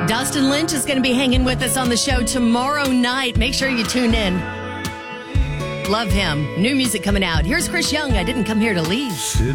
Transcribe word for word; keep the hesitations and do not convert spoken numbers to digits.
Dustin Lynch is going to be hanging with us on the show tomorrow night. Make sure you tune in. Love him. New music coming out. Here's Chris Young. I didn't come here to leave.